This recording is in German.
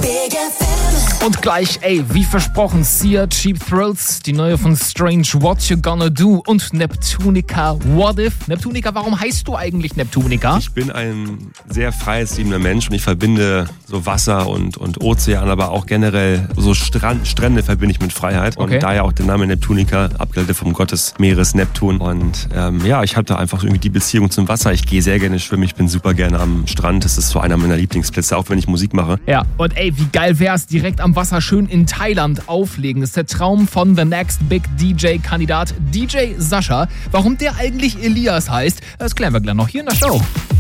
Big FM. Und gleich, wie versprochen, Sia, Cheap Thrills, die neue von Strange, What You Gonna Do und Neptunica, What If. Neptunica, warum heißt du eigentlich Neptunica? Ich bin ein sehr freiheitsliebender Mensch und ich verbinde so Wasser und Ozean, aber auch generell so Strände verbinde ich mit Freiheit. Okay. Und daher auch der Name Neptunica, abgeleitet vom Gott des Meeres Neptun. Und ich habe da einfach irgendwie die Beziehung zum Wasser. Ich gehe sehr gerne schwimmen, ich bin super gerne am Strand. Das ist so einer meiner Lieblingsplätze, auch wenn ich Musik mache. Ja, und wie geil wär's, direkt am Wasser schön in Thailand auflegen. Das ist der Traum von The Next Big DJ-Kandidat DJ Sascha. Warum der eigentlich Elias heißt, das klären wir gleich noch hier in der Show.